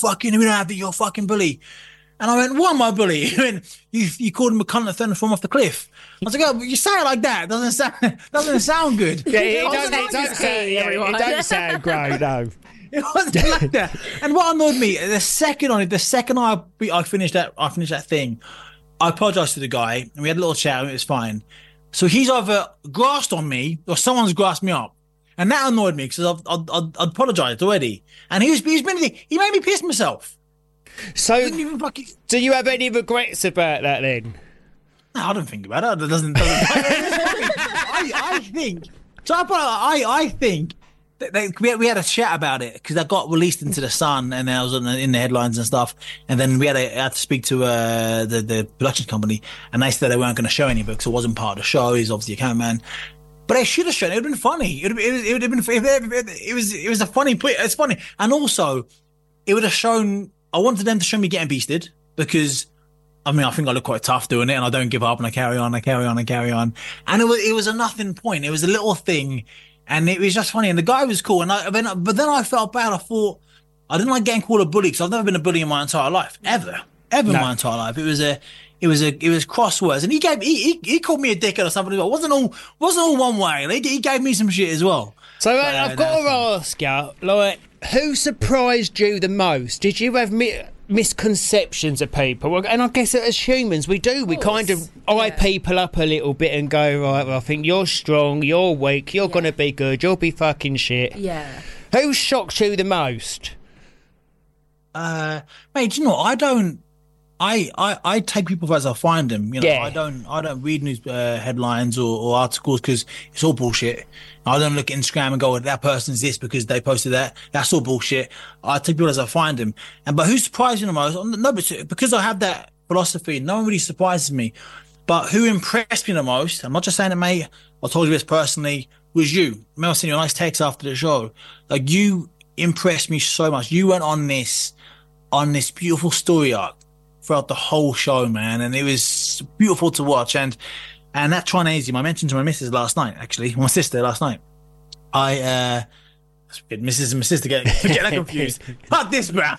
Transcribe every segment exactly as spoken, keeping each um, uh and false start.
fucking, we don't have to, you're a fucking bully. And I went, what am I a bully? He went, you, you called him a cunt and threatened to fall off the cliff. I was like, oh, but you say it like that. It doesn't sound, doesn't sound good. Yeah, it, it don't, it, don't sound, yeah, it don't sound great, no. It wasn't like that. And what annoyed me, the second on it, the second I I finished that, I finished that thing, I apologized to the guy and we had a little chat and it was fine. So he's either grasped on me or someone's grasped me up. And that annoyed me because I've, I'd, I'd, I'd apologized already. And he was, he's been, he made me piss myself. So, do you have any regrets about that then? No, I don't think about it. It doesn't. doesn't I, I think. So I, I, I think that they, we, had, we had a chat about it because that got released into the Sun and I was in the, in the headlines and stuff. And then we had, a, had to speak to uh, the the production company, and they said they weren't going to show any because it wasn't part of the show. He's obviously a cameraman. But they should have shown it. It would have been funny. It would have, it would have been. It was. It was a funny. It's funny, and also it would have shown. I wanted them to show me getting beasted because, I mean, I think I look quite tough doing it, and I don't give up, and I carry on, I carry on, I carry on, and it was it was a nothing point. It was a little thing, and it was just funny. And the guy was cool, and I then but then I felt bad. I thought I didn't like getting called a bully because I've never been a bully in my entire life, ever, ever no. in my entire life. It was a. It was a, it was crosswords, and he gave, he, he, he called me a dickhead or something. It wasn't all, wasn't all one way. He, he gave me some shit as well. So uh, I've got to ask you, like, who surprised you the most? Did you have mi- misconceptions of people? And I guess as humans, we do. We kind of eye yeah. people up a little bit and go, right, well, I think you're strong, you're weak, you're yeah. going to be good, you'll be fucking shit. Yeah. Who shocked you the most? Uh, mate, you know, I don't. I, I, I take people as I find them. You know, yeah. I don't I don't read news uh, headlines or, or articles because it's all bullshit. I don't look at Instagram and go, that person's this because they posted that. That's all bullshit. I take people as I find them. And but who surprised me the most? No, but because I have that philosophy, no one really surprises me. But who impressed me the most? I'm not just saying it, mate. I told you this personally. Was you? I remember sending you a nice text after the show. Like, you impressed me so much. You went on this on this beautiful story arc throughout the whole show, man, and it was beautiful to watch. And and that Trinasium, I mentioned to my missus last night, actually, my sister last night. I uh, missus and my sister get get that confused. Fuck this, bro.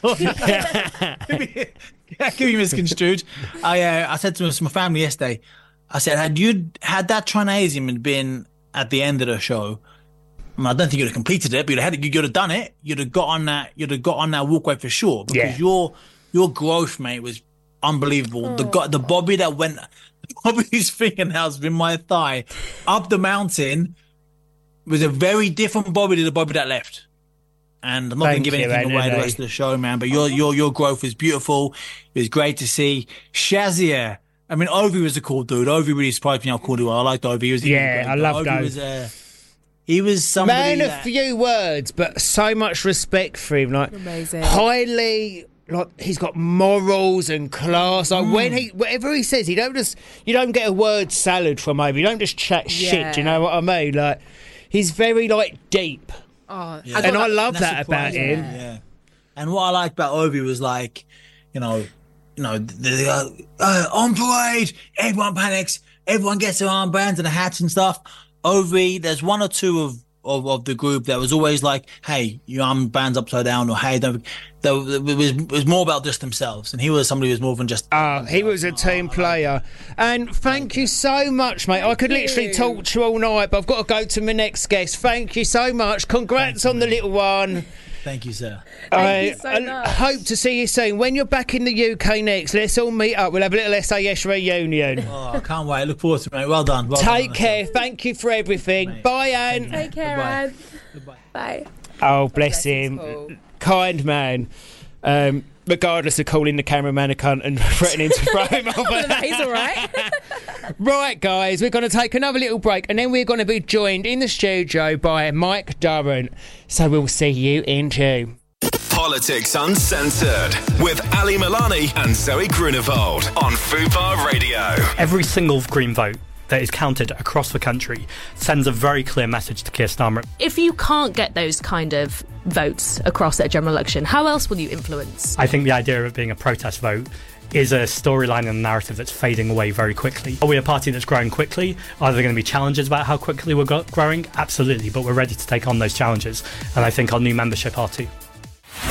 Could be misconstrued. I uh, I said to my family yesterday, I said, had you had that Trinasium been at the end of the show, I mean, I don't think you'd have completed it, but you'd have, had, you'd have done it. You'd have got on that. You'd have got on that walkway for sure, because yeah. your your growth, mate, was unbelievable. Oh. The the Bobby that went, Bobby's fingernails in my thigh up the mountain was a very different Bobby to the Bobby that left. And I'm not going to give anything you, away the rest of the show, man. But your your your growth is beautiful. It was great to see. Shazia. I mean, Ovi was a cool dude. Ovi really surprised me how cool he was. I liked Ovi. He was yeah, I loved Ovi. Was, uh, he was somebody man, that... a few words, but so much respect for him. Like, amazing. Highly, like, he's got morals and class. Like, mm. when he, whatever he says, he don't just, you don't get a word salad from Ovi. You don't just chat yeah. shit. Do you know what I mean? Like, he's very, like, deep. Oh, yeah. And I, I love and that about him. Yeah. yeah. And what I liked about Ovi was, like, you know, you know, the, the, uh, uh, on parade, everyone panics, everyone gets their armbands and the hats and stuff. Ovi, there's one or two of, of, of the group that was always like, hey, your armband's upside down, or hey, don't. There was, it was more about just themselves, and he was somebody who was more than just. Oh, he was a team oh, player. And thank you so much, mate. I could literally talk to you all night, but I've got to go to my next guest. Thank you so much. Congrats on the little one. Thank you, sir. Thank I, you so much. I hope to see you soon. When you're back in the U K next, let's all meet up. We'll have a little S A S reunion. Oh, I can't wait. I look forward to it, mate. Well done. Well Take done, care. Thank you for everything. Mate. Bye, Anne. Take care, Anne. Bye. Oh, bless him. Cool. Kind man. Um, regardless of calling the cameraman a cunt and threatening to throw him over. He's all right. Right, guys, we're going to take another little break, and then we're going to be joined in the studio by Mike Durrant. So we'll see you in two. Politics Uncensored with Ali Milani and Zoe Grunewald on Fubar Radio. Every single Green vote that is counted across the country sends a very clear message to Keir Starmer. If you can't get those kind of votes across at a general election, how else will you influence? I think the idea of it being a protest vote is a storyline and a narrative that's fading away very quickly. Are we a party that's growing quickly? Are there going to be challenges about how quickly we're growing? Absolutely, but we're ready to take on those challenges, and I think our new membership are too.